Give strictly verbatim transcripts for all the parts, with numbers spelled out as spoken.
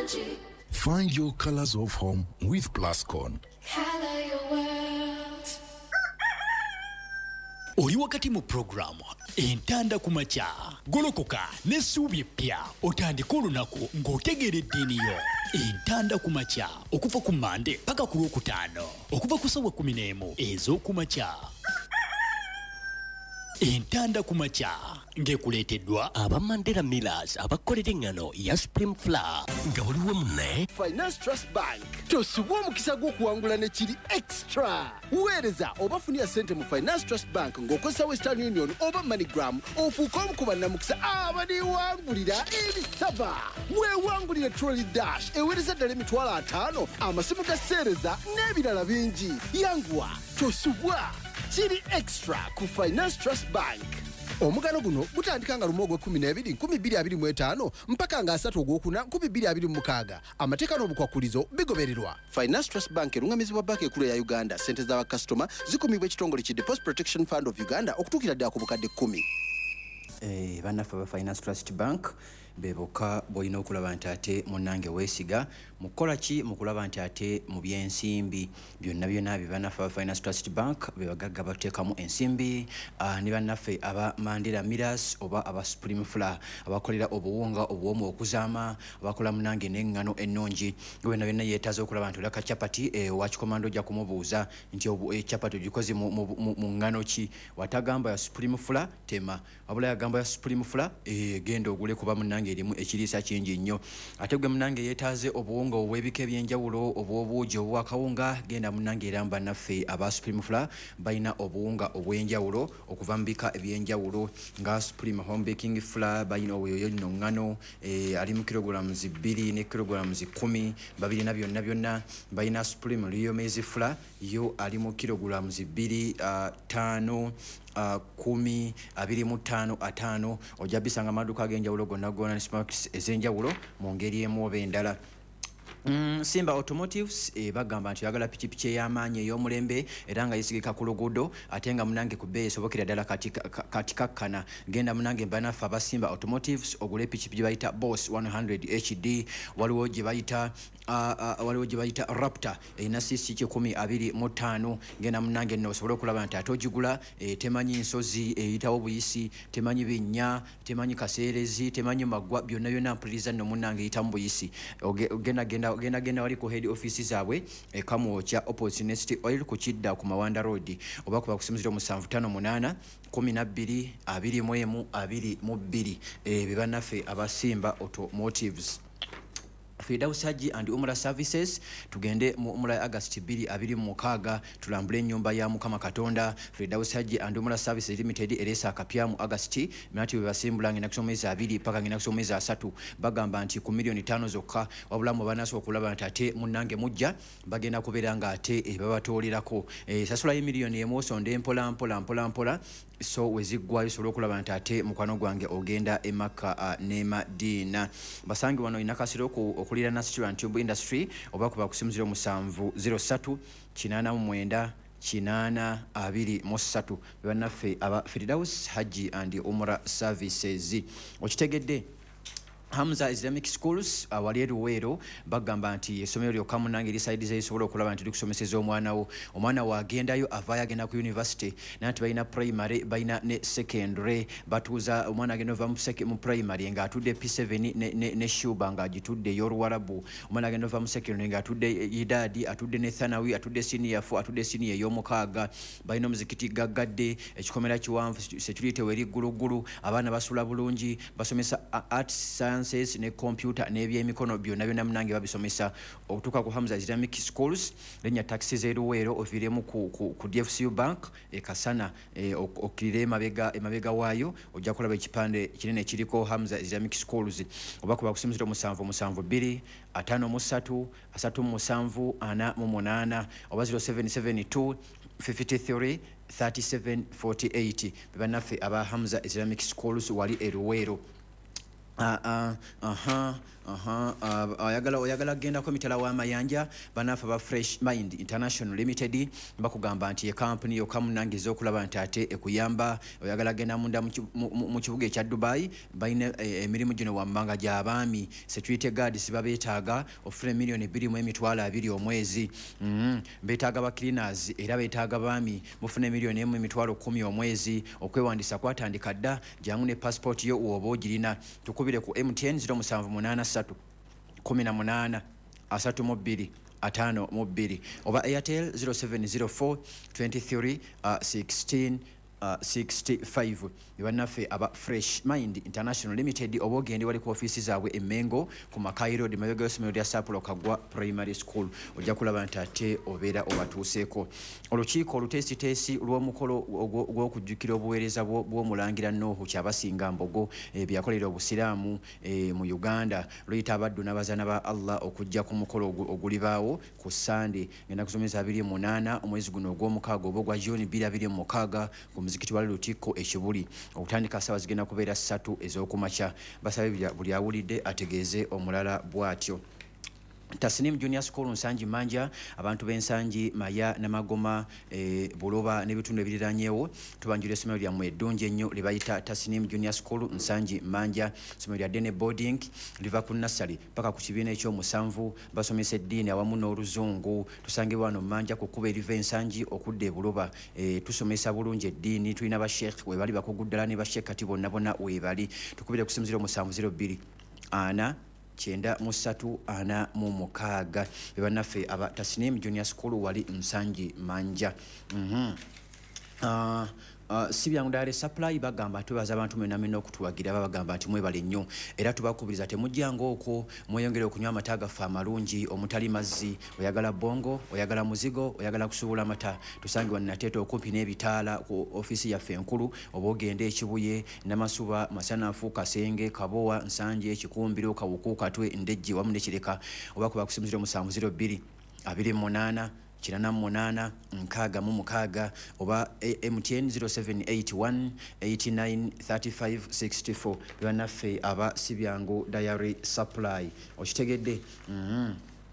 Energy. Find your colors of home with Plascon. Color your world. Oli wakati mu programu entanda kumacha golokoka nesubi pya otandika olunaku ng'otegeredde eniyo entanda kumacha okuva ku Mande paka ku Lwokutaano okuva ku ssaawa kumi n'emu ez'okumacha. Entanda kumacha ngekuleteddwa aba Mandela Millers abakolera engano ya Supreme Flour nga waliwo munne Finance Trust Bank tosubwa omukisa gw'okuwangula ne kiri extra. Weereza oba funira ssente mu Finance Trust Bank ng'okozesa Western Union oba MoneyGram ofuuka omu ku bannamukisa abaniwangulira ebisava. Weewangulire Trolley Dash eweereza ddala emitwalo ataano amasimu ga sseereza n'ebirala bingi. Yanguwa tosubwa kiri extra ku Finance Trust Bank. Omugano guno gutandika nga lumu ogw'ekkumi n'ebiri nkumi bbiri abiri mu etaano mpaka nga asatu ogwokuna nkumi bbiri abiri mu mukaaga. Amateeka n'obukwakulizo bigobererwa. Finance Trust Bank erungamizibwa banka ekkulu ya Uganda. Ssente z'abakasitoma zikumibwa ekitongole ki Deposit Protection Fund of Uganda okutuukira ddala ku bukadde kkumi. Eh, bannaffe aba Finance Trust Bank beboka boyina okulaba nti ate munnange weesiga mukola ki mukulaba nti ate mu byensimbi byonna byonna bye bannaffe aba Finance Trust Bank bebagagga bateekamu ensimbi. Uh, ne bannaffe aba Mandela Millers oba aba Supreme Flour abakolera obuwunga obuwomu okuzaama abakola munnange n'engano ennungi byonna byonna yeetaaza okulaba nti olaka chapati eh, wakikomando ojja kumubuuza nti e chapati ogikoze mu, mu, mu, mu ngano ki watagamba ya Supreme Flour tema wabula yagamba ya Supreme Flour eh, genda ogule kuba munnange erimu ekiriisa kingi nnyo. Ate gwe munnange yeetaaze obuwunga obw'ebika eby'enjawulo obw'obuugi obw'akawunga genda munnange era bannaffe aba Supreme Flour balina obuwunga obw'enjawulo okuva mu bika eby'enjawulo nga Supreme Home Baking Flour balina obuyoyo lino ngano eh, ali mu kilograms bbiri ne kilograms kumi babirina byonna byonna. Balina Supreme Real Maize Flour yo ali mu kilograms bbiri uh, ttaano Uh, kumi abiri mu ttaano ataano ojja bisanga amaduuka ag'enjawulo gonna gonna ne supermarkets ez'enjawulo mu ngeri emu oba endala. Mm, Simba Automotives e bagamba nti yagala pikipiki ey'amaanyi ey'omulembe era nga yesigika ku luguudo ate nga munange ku bbeeyi esobokera ddala katikakkana. Genda munange bannaffe aba Simba Automotives ogule pikipiki bayita Boss one hundred H D waliwo gye bayita uh, uh, waliwo gye bayita Raptor erina cc kikumi abiri mu ttaano. Genda munange nno osobole okulaba nti ate ogigula e, temanyi nsozi eyitawo buyisi temanyi binnya temanyi kaseerezi temanyi maggwa byonna byonna mpuliriza nno munange eyitamu buyisi. Ogenda genda genda genda wali ku head office zaabwe e Kamwokya opposite Nest Oil ku Kidda ku Mawanda Road oba kuba kusimuziro mu seven five munana kumi na bbiri abiri mu emu abiri mu bbiri e bibannaffe abasimba Automotives. Firdaus Haji and Umrah Services tugende mu Umrah August bbiri abiri mu mukaaga tulambule ennyumba ya Mukama Katonda. Firdaus Haji and Umrah Services Limited eresa akapya mu August minati basimbula ngina kusomeza abiri paka ngina kusomeza asatu bagamba nti ku milioni ttaano zokka wabulamu banaso okulaba nti ate munnange mujja bagenda kubeera nga ate e babatoolirako e sasula ye milioni emu osonde mpola mpola mpola mpola so weziggwayo sobola okulaba nti ate mukwano gwange ogenda e Makka uh, ne Madina. Basangi wano inakasiro okulira National Tube Industry oba kuba kusimuziro musanvu zero three kinana mu mwenda kinana abiri mu ssatu bannaffe aba Firdaus Haji and Umrah Services. Okitegedde Hamza Islamic Schools awali uh, Luweero bagamba nti essomero lyokka munange lisaidi zesobola okulaba nti likusomeseza omwana wo omwana wo agendayo avaayo agenda ku university nanti balina primary balina ne secondary batuuza omwana agenda ova mu primary nga atudde P seven ne, ne, ne Shuba nga agitudde y'Oluwarabu omwana agenda ova mu secondary nga atudde Idadi atudde ne Thanawi atudde senior four atudde senior ey'omukaaga balina omuzikiti gaggadde ekikomera kiwanvu security weri gguluggulu abaana basula bulungi basomesa art science ne computer n'ebyemikono byonna byonna munange babisomesa okutuuka ku Hamza Islamic Schools. Lenya taxi z'eruweero oviremu ku, ku, ku D F C U Bank e Kasana e, okirire emabega emabega waayo ojja kulaba ekipande kinene kiriko Hamza Islamic Schools oba kuba kusimuziro musanvu musanvu bbiri ataano mu ssatu asatu mu musanvu ana mu munaana oba zero seven seven two fifty-three thirty-seven forty-eight bannaffe aba Hamza Islamic Schools wali eruweero. Ah, ah, aha, aha, uh, oyagala oyagala gendako mitala w'amayanja banafa ba Fresh Mind International Limited bakugamba nti ye company yo kamunangiza okulaba nti ate ekuyamba oyagala genda munda mu kibuga ekya Dubai bayina emirimu gino wammanga gy'abaami security guards babeetaaga ofune milioni bbiri mu emitwalo abiri omwezi mm, beetaaga ba cleaners era beetaaga baami mufune milioni emu emitwalo kumi omwezi okwewandisa kwatandika dda jangu ne passport yo woba ogirina tukubire ku M T N zero seven eight three kumi na munana asatu mu bbiri atano mu bbiri oba Airtel zero seven zero four twenty-three sixteen sixty-five bannaffe aba Fresh Mind International Limited oba ogende wali ku office zaabwe e Mengo ku Makai Road Mayoga y'essomero lya Sapulo Kagwa Primary School ojja kulaba nti ate obeera obatuuseeko olukiiko olutesitesi lw'omukolo gw'okujjukira obuweereza bw'omulangira Nuuhu Kyabasinga Mbogo byakolera obusiraamu mu Uganda luyita abaddu n'abazaana ba Allah okujja ku mukolo ogulibaawo ku Sunday ngenda kusomesa abiri mu munaana omwezi guno ogw'omukaaga oba ogwa June bbiri abiri mu mukaaga ku muzikiti wa Lutikko Ekibuli okutandika ssaawa zigenda kubeera ssatu ez'okumakya basabye buli awulidde ategeeze omulala bw'atyo. Tasnim Junior School Nsanji Manja abantu b'Ensanji Maya Namagoma e, Buloba n'ebitundu ebiriranyeewo tubanjira essomero lyammwe eddungi ennyo lye bayita Tasnim Junior School Nsanji Manja essomero lya Dene Boarding liva ku nursery paka ku kibiina ekyomusanvu basomesa eddiini awamu n'oluzungu tusangibwa wano Manja ku kkubo eriva Ensanji okudda e Buloba e, tusomesa bulungi eddiini tulina basheekh we bali bakuguddala ne basheekh kati bonna bonna we bali tukubire ku ssimu zero musanvu zero bbiri ana kyenda mu ssatu ana mu mukaaga bannaffe aba Tasnim Junior School wali Nsanji Manja. mm-hmm. uh, Uh, sibyangu Dare Supply bagamba tubaza abantu mwena mena okutuwagira babagamba nti mwebale nnyo era tubakubiriza temujjanga okwo mweyongere okunywa amata gaffe amalungi omutali mazzi oyagala bongo oyagala muzigo oyagala kusuubula amata tusangibwa Nateto okumpi n'ebitaala ku ofisi yaffe enkulu oba ogende Ekibuye Namasuba Masanafu Kasenge Kabowa Nsanje Ekikumbiro Kawuku Katwe Ndejje wamu ne Kireka oba kuba kusimuziro musanvu zero bbiri abiri mu munaana kirana mu munaana nkaaga mu mukaaga oba M T N zero seven eight one eight nine three five six four bannaffe aba Sibyangu Dairy Supply okitegedde. mm-hmm.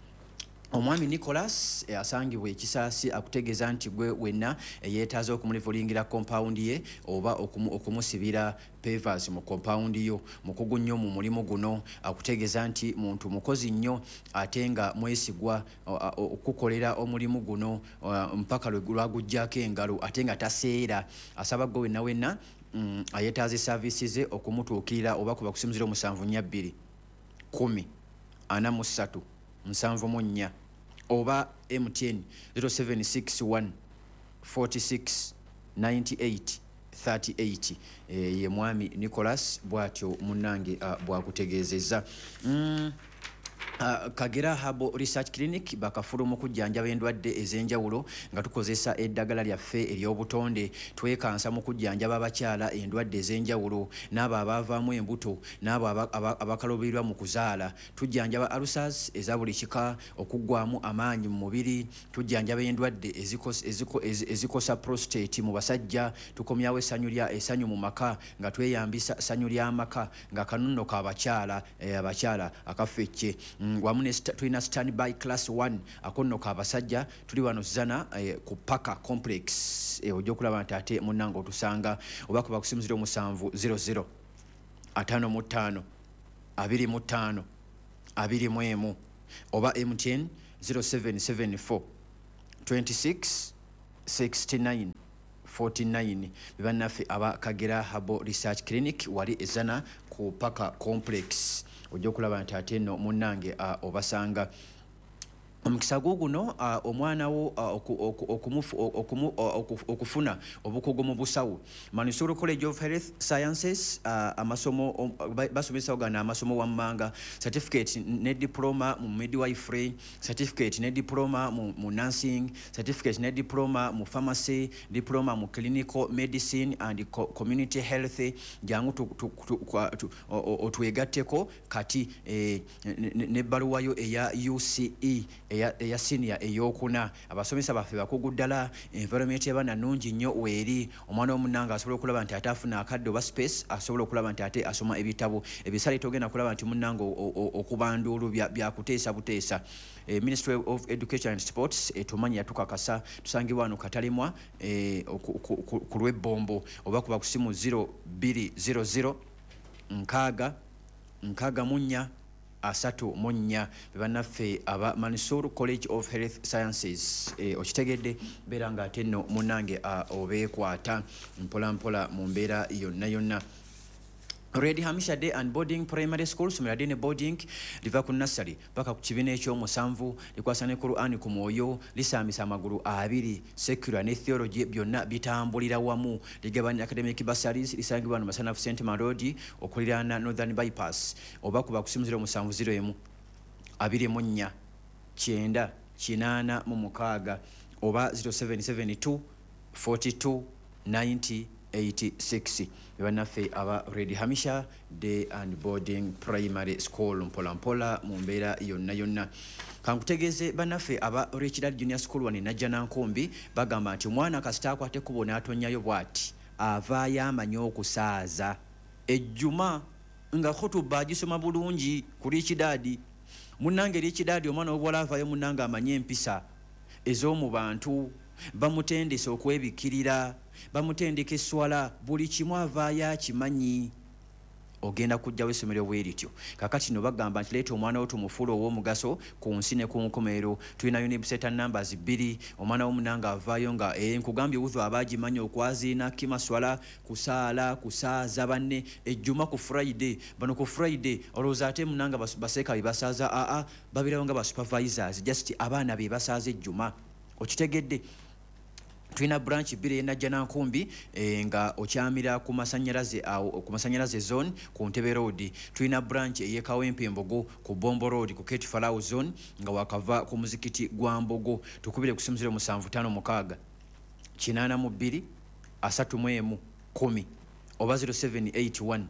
Omwami Nicholas e, asangibwa ekisaasi akutegeeza nti gwe wenna eyeetaaza okumulivulingira compound ye oba okumu, okumusibira pavers mu compound yo mukugu nnyo mu mulimu guno akutegeeza nti muntu mukozi nnyo ate nga mwesigwa okukolera omulimu guno mpaka lwagujjako engalo ate nga taseera asaba gwe wenna wenna mm, ayeetaaza service ze okumutuukirira oba kuba kusimuzira omusanvu nnya bbiri kumi ana mu ssatu nsanvu mu nnya oba M T N zero seven six one four six nine eight three eight e, ye mwami Nicholas bwatyo munnange uh, bwakutegeezezza. mm. Uh, Kagera Habo Research Clinic bakafulumu kujjanjaba endwadde ez'enjawulo nga tukozesa eddagala lyaffe ery'obutonde twekansa mu kujjanjaba abakyala endwadde ez'enjawulo n'abo abaavaamu embuto n'abo abakaluubirirwa mu kuzaala tujjanjaba ulcers eza buli kika okuggwaamu amaanyi mu mubiri tujjanjaba endwadde ezikosa, eziko, ez, ezikosa prostate mu basajja tukomyawo essanyu lya essanyu mu maka nga tweyambisa ssanyu ly'amaka nga kanunno ka abakyala eh, abakyala akafecce. mm. wamu ne tulina standby class one akonno ka abasajja tuli wano zana eh, ku Paka complex eh, ojja okulaba nti ate munnanga otusanga oba kuba kusimuzira omusanvu zero zero atano mu ttaano abiri mu ttaano abiri mu emu oba M T N zero seven seven four twenty-six sixty-nine forty-nine bannaffe aba Kagera Habo Research Clinic wali ezana ku Paka complex ojja okulaba nti ate nno munnange uh, obasanga omukisa guguno uh, omwana wo uh, okufuna obukugu mu busawo Manisuru College of Health Sciences uh, amasomo um, basomesa ogana amasomo wammanga certificate ne diploma mu midwifery certificate ne diploma mu, mu nursing certificate ne diploma mu pharmacy diploma mu clinical medicine and co community health jangu otwegatteko kati eh, ne baluwayo eya U C E eya, eya senior eyokuna abasomesa baffe bakugu ddala environment y'abaana nnungi nnyo weeri omwana w'omunnanga asobola okulaba nti ate afuna akadde oba space asobola okulaba nti ate asoma ebitabo ebisale togenda kulaba nti munnanga okubanduulu byakuteesa buteesa. Eh, Ministry of Education and Sports etumanyi yatukakasa tusangibwa wano Katalemwa eh, ku lw'ebbombo oba kuba ku simu zero two zero zero nkaaga nkaaga munnya asatu munnya bebannaffe aba Mansour College of Health Sciences eh, okitegedde beera nga ate nno munnange uh, obeekwata mpola mpola mu mbeera yonna yonna. Red Hamisha Day and Boarding Primary School Sumiradine Boarding liva ku nursery paka ku kibiina ekyomusanvu likwasa ne Qur'an ku mwoyo lisaamisa amagulu abiri secular ne theology byonna bitambulira wamu ligabanya academic bursaries lisangibwa mu Masana Saint Marodi okuliraana Northern Bypass oba kuba kusimu musanvu zero emu abiri munnya kyenda kinaana mu mukaaga oba zero seven seven two forty-two ninety eighty-six bannaffe aba Red Hamisha Day and Boarding Primary School mpola mpola mu mbeera yonna yonna. Kankutegeeze bannaffe aba Richard Junior School wano najja nankumbi bagamba nti mwana kasita akwate kubo n'atonyayo bw'ati avaayo amanyi okusaaza ejjuma nga khutuba agisoma bulungi ku Richard munnange Richard omwana w'obuwala avaayo munnange amanyi empisa ez'omu bantu bamutendesa okwebikirira bamutendeka eswala buli kimu avaayo akimanyi ogenda kujjawo essomero bwe lityo kakati no bagamba nti leeta omwana wo tumufuula ow'omugaso ku nsi ne ku nkomerero tulinayo ne buseta numbers bbiri omwana w'omunanga avaayo nga e, nkugambye wuzo abaagimanyi okwaziina kimaswala kusaala kusaaza banne ejjuma ku Friday bano ku Friday olowooza ate munanga baseeka be basaaza aa babirawo nga basupervisors just abaana be basaaza ejjuma okitegedde. Tulina branch bbiri enajja nankumbi e, nga okyamira ku masanyalaze ku masanyalaze zone ku Ntebe Road. Tulina branch eye Kawempe Mbogo ku Bombo Road ku Kate Farao zone nga wakava ku muzikiti gwa Mbogo. Tukubire ku simu musanvu ttaano mukaaga kinaana mu bbiri asatu mu emu kumi oba zero seven eight one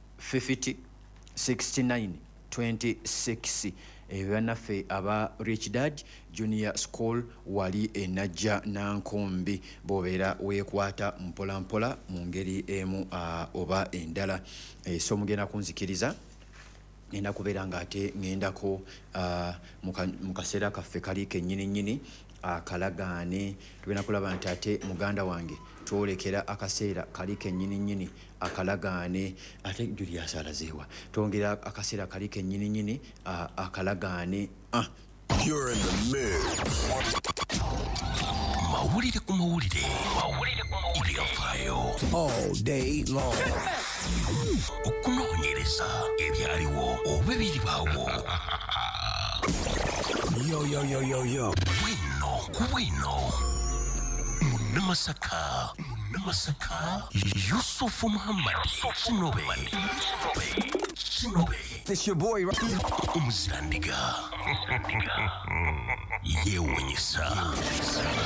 fifty sixty-nine twenty-six. Ebannaffe aba Rich Dad Junior School wali enajja nankumbi bobeera weekwata mpola mpola mu ngeri emu uh, oba endala. E, so mugenda kunzikiriza ngenda kubeera nga ate ngendako uh, mu kaseera kaffe kali kennyini nnyini akalagaane tugenda kulaba nti ate muganda wange twolekera akaseera kali kennyini nnyini akalagaane ate Julius alazeewa twongera akaseera kali kennyini nnyini akalagaane. ah. You're in the mix. Mawulire ku mawulire ebyafaayo All day long. okunoonyereza ebyaliwo oba ebiribaawo. Yo, yo, yo, yo, yo. Bwino ku bwino Munnamasaka Munnamasaka Yusufu Muhammad Kinobe Kinobe This your boy, right? Omuzirandiga yeewuunyisa.